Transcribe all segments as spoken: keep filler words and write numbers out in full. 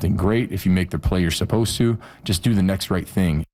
something great. If you make the play you're supposed to, just do the next right thing.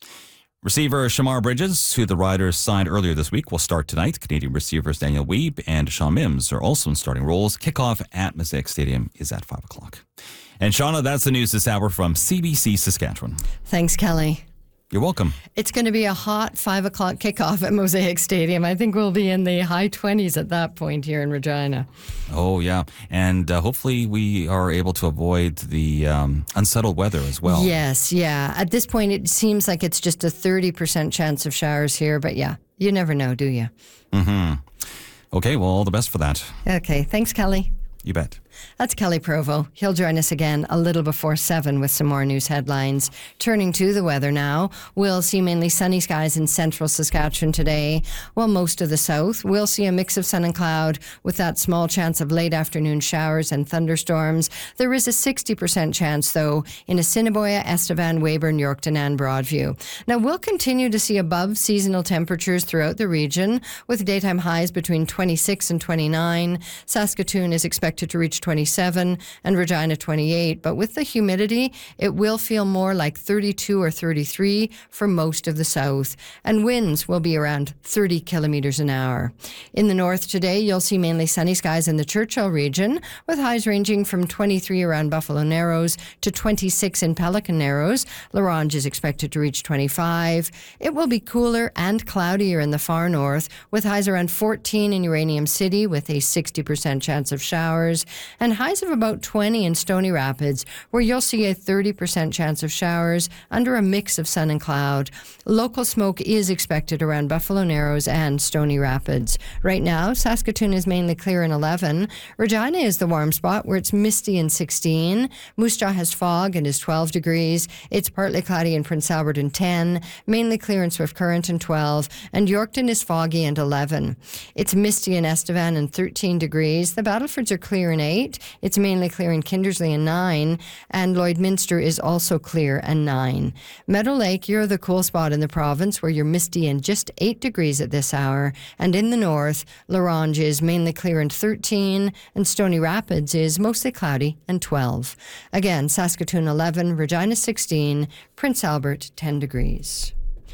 Receiver Shamar Bridges, who the Riders signed earlier this week, will start tonight. Canadian receivers Daniel Weeb and Sean Mims are also in starting roles. Kickoff at Mosaic Stadium is at five o'clock. And Shauna, that's the news this hour from C B C Saskatchewan. Thanks, Kelly. You're welcome. It's going to be a hot five o'clock kickoff at Mosaic Stadium. I think we'll be in the high twenties at that point here in Regina. Oh, yeah. And uh, hopefully we are able to avoid the um, unsettled weather as well. Yes, yeah. At this point, it seems like it's just a thirty percent chance of showers here. But yeah, you never know, do you? Mm-hmm. Okay, well, all the best for that. Okay, thanks, Kelly. You bet. That's Kelly Provo. He'll join us again a little before seven with some more news headlines. Turning to the weather now, we'll see mainly sunny skies in central Saskatchewan today, while most of the south will see a mix of sun and cloud with that small chance of late afternoon showers and thunderstorms. There is a sixty percent chance, though, in Assiniboia, Estevan, Weyburn, Yorkton and Broadview. Now, we'll continue to see above seasonal temperatures throughout the region, with daytime highs between twenty-six and twenty-nine. Saskatoon is expected to reach twenty-seven and Regina twenty-eight, but with the humidity, it will feel more like thirty-two or thirty-three for most of the south, and winds will be around thirty kilometres an hour. In the north today, you'll see mainly sunny skies in the Churchill region, with highs ranging from twenty-three around Buffalo Narrows to twenty-six in Pelican Narrows. La Ronge is expected to reach twenty-five. It will be cooler and cloudier in the far north, with highs around fourteen in Uranium City with a sixty percent chance of showers, and highs of about twenty in Stony Rapids, where you'll see a thirty percent chance of showers under a mix of sun and cloud. Local smoke is expected around Buffalo Narrows and Stony Rapids. Right now, Saskatoon is mainly clear in eleven. Regina is the warm spot, where it's misty in sixteen. Moose Jaw has fog and is twelve degrees. It's partly cloudy in Prince Albert in ten. Mainly clear in Swift Current in twelve. And Yorkton is foggy and eleven. It's misty in Estevan and thirteen degrees. The Battlefords are clear in eight. It's mainly clear in Kindersley and nine, and Lloydminster is also clear and nine. Meadow Lake, you're the cool spot in the province, where you're misty and just eight degrees at this hour. And in the north, La Ronge is mainly clear and thirteen, and Stony Rapids is mostly cloudy and twelve. Again, Saskatoon eleven, Regina sixteen, Prince Albert ten degrees.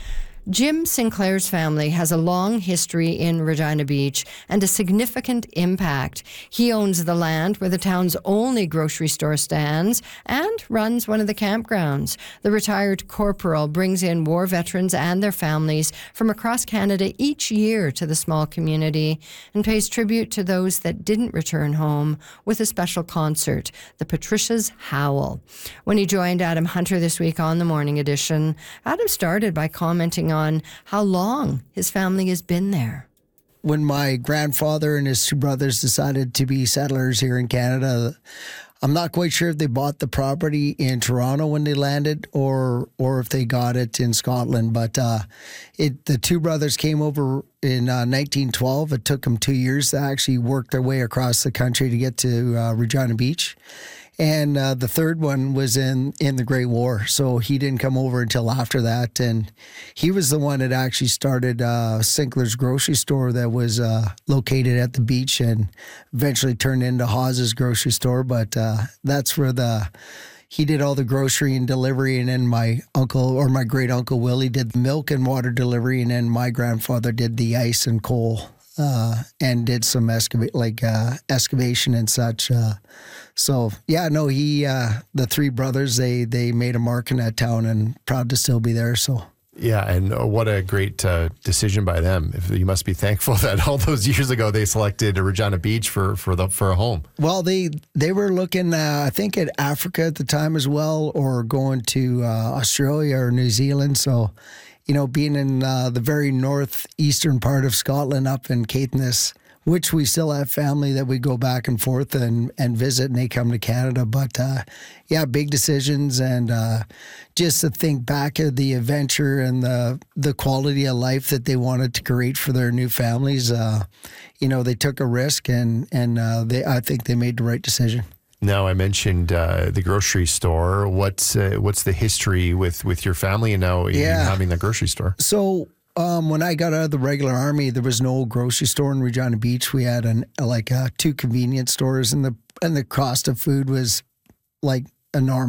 Jim Sinclair's family has a long history in Regina Beach and a significant impact. He owns the land where the town's only grocery store stands and runs one of the campgrounds. The retired corporal brings in war veterans and their families from across Canada each year to the small community and pays tribute to those that didn't return home with a special concert, the Patricia's Howl. When he joined Adam Hunter this week on The Morning Edition, Adam started by commenting on how long his family has been there. When my grandfather and his two brothers decided to be settlers here in Canada, I'm not quite sure if they bought the property in Toronto when they landed or or if they got it in Scotland. But uh, it the two brothers came over in uh, nineteen twelve. It took them two years to actually work their way across the country to get to uh, Regina Beach. And uh, the third one was in, in the Great War, so he didn't come over until after that. And he was the one that actually started uh, Sinclair's grocery store that was uh, located at the beach and eventually turned into Hawes's grocery store. But uh, that's where the he did all the grocery and delivery, and then my uncle or my great uncle Willie did the milk and water delivery, and then my grandfather did the ice and coal. Uh, and did some excavate like uh, excavation and such. Uh, so yeah, no, he uh, the three brothers they they made a mark in that town, and proud to still be there. So yeah, and uh, what a great uh, decision by them. If you must be thankful that all those years ago they selected Regina Beach for for the for a home. Well, they they were looking, uh, I think, at Africa at the time as well, or going to uh, Australia or New Zealand. So. You know, being in uh, the very northeastern part of Scotland up in Caithness, which we still have family that we go back and forth and, and visit, and they come to Canada. But, uh, yeah, big decisions, and uh, just to think back of the adventure and the the quality of life that they wanted to create for their new families. Uh, you know, they took a risk, and, and uh, they I think they made the right decision. Now, I mentioned uh, the grocery store. What's uh, what's the history with, with your family and now yeah. having the grocery store? So um, when I got out of the regular army, there was no grocery store in Regina Beach. We had an like uh, two convenience stores, and the and the cost of food was like enormous.